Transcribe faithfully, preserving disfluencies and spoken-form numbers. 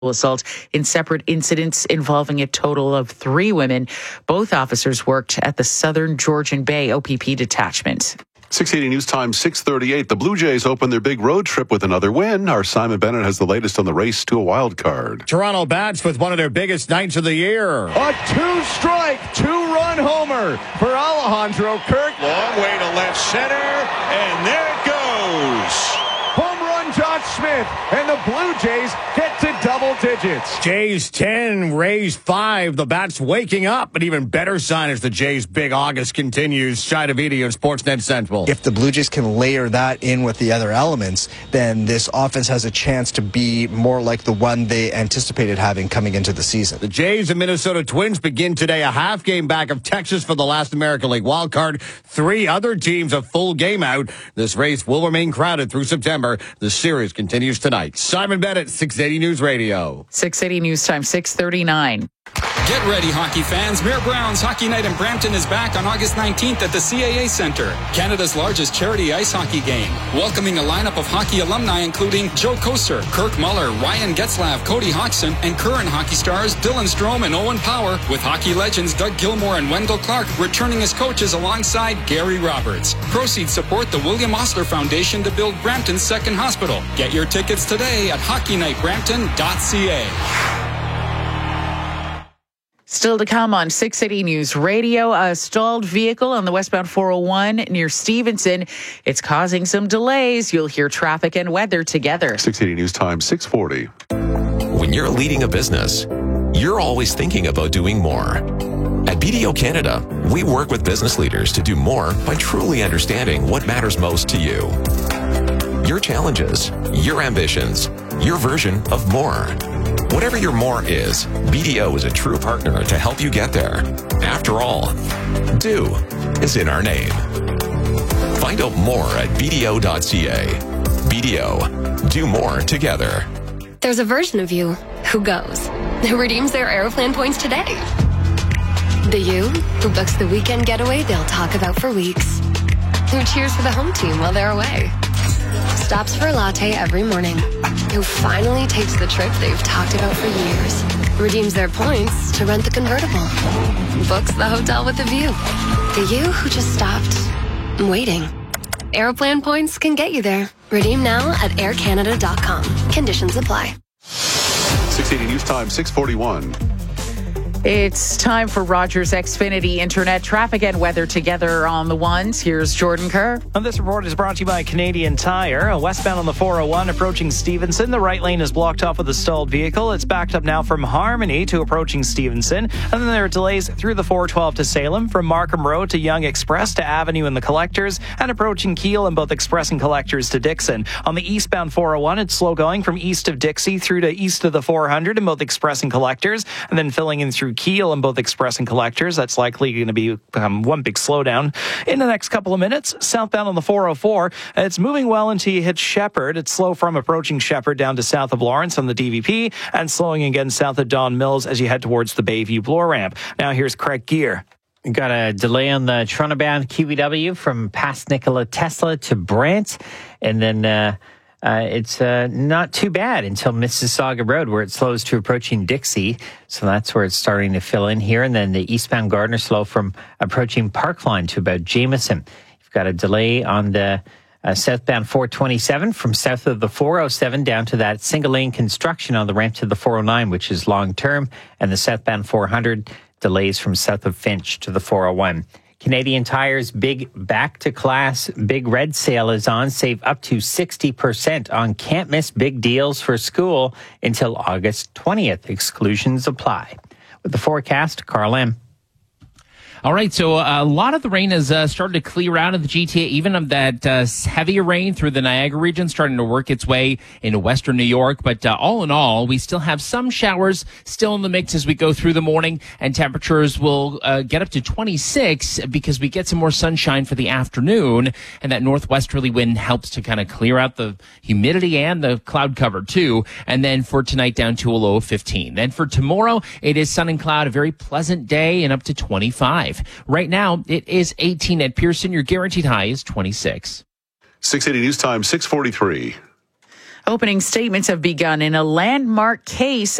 assault in separate incidents involving a total of three women. Both officers worked at the Southern Georgian Bay O P P detachment. six eighty News Time, six thirty-eight. The Blue Jays open their big road trip with another win. Our Simon Bennett has the latest on the race to a wild card. Toronto bats with one of their biggest nights of the year. A two-strike, two-run homer for Alejandro Kirk. Long way to left center, and there it goes. Home run, Josh Smith, and the Blue Jays get to double digits. Jays ten, Rays five. The bats waking up. An even better sign as the Jays' big August continues. Shai Davidi of Sportsnet Central. If the Blue Jays can layer that in with the other elements, then this offense has a chance to be more like the one they anticipated having coming into the season. The Jays and Minnesota Twins begin today a half game back of Texas for the last American League wild card. Three other teams a full game out. This race will remain crowded through September. The series continues tonight. Simon Bennett, six eighty News Radio. six eighty News Time, six thirty-nine. Get ready, hockey fans. Mayor Brown's Hockey Night in Brampton is back on August nineteenth at the C A A Centre, Canada's largest charity ice hockey game. Welcoming a lineup of hockey alumni including Joe Koser, Kirk Muller, Ryan Getzlav, Cody Hodgson, and current hockey stars Dylan Strome and Owen Power, with hockey legends Doug Gilmour and Wendell Clark returning as coaches alongside Gary Roberts. Proceeds support the William Osler Foundation to build Brampton's second hospital. Get your tickets today at hockey night brampton dot c a. Still to come on six eighty News Radio, a stalled vehicle on the westbound four oh one near Stevenson. It's causing some delays. You'll hear traffic and weather together. six eighty News Time, six forty. When you're leading a business, you're always thinking about doing more. At B D O Canada, we work with business leaders to do more by truly understanding what matters most to you. Your challenges, your ambitions, your version of more. Whatever your more is, B D O is a true partner to help you get there. After all, do is in our name. Find out more at b d o dot c a. B D O, do more together. There's a version of you who goes, who redeems their Aeroplan points today. The you who books the weekend getaway they'll talk about for weeks. Who cheers for the home team while they're away. Stops for a latte every morning. Who finally takes the trip they've talked about for years. Redeems their points to rent the convertible. Books the hotel with a view. The you who just stopped waiting. Aeroplan points can get you there. Redeem now at air canada dot com. Conditions apply. six eighty News Time, six forty-one. It's time for Rogers Xfinity Internet traffic and weather together on the ones. Here's Jordan Kerr. And this report is brought to you by Canadian Tire. Westbound on the four oh one approaching Stevenson. The right lane is blocked off with a stalled vehicle. It's backed up now from Harmony to approaching Stevenson. And then there are delays through the four twelve to Salem, from Markham Road to Yonge Express to Avenue and the Collectors, and approaching Kiel and both Express and Collectors to Dixon. On the eastbound four oh one, it's slow going from east of Dixie through to east of the four hundred in both Express and Collectors, and then filling in through Kiel and both Express and Collectors. That's likely going to be um, one big slowdown in the next couple of minutes. Southbound on the four oh four, it's moving well until you hit Shepherd. It's slow from approaching Shepherd down to south of Lawrence on the D V P, and slowing again south of Don Mills as you head towards the Bayview Bloor ramp. Now here's Craig Gear. We've got a delay on the Toronto-bound Q E W from past Nikola Tesla to Brant, and then uh, uh, it's uh, not too bad until Mississauga Road, where it slows to approaching Dixie. So that's where it's starting to fill in here. And then the eastbound Gardner slow from approaching Parkline to about Jameson. You've got a delay on the uh, southbound four twenty-seven from south of the four oh seven down to that single-lane construction on the ramp to the four oh nine, which is long-term, and the southbound four hundred delays from south of Finch to the four oh one. Canadian Tire's big back-to-class Big Red sale is on. Save up to sixty percent on can't-miss big deals for school until August twentieth. Exclusions apply. With the forecast, Carl M. All right, so uh, a lot of the rain has uh, started to clear out of the G T A, even of that uh, heavier rain through the Niagara region starting to work its way into western New York. But uh, all in all, we still have some showers still in the mix as we go through the morning, and temperatures will uh, get up to twenty-six because we get some more sunshine for the afternoon, and that northwesterly wind helps to kind of clear out the humidity and the cloud cover too. And then for tonight, down to a low of fifteen. Then for tomorrow, it is sun and cloud, a very pleasant day, and up to twenty-five. Right now, it is eighteen at Pearson. Your guaranteed high is twenty-six. six eighty News Time, six forty-three. Opening statements have begun in a landmark case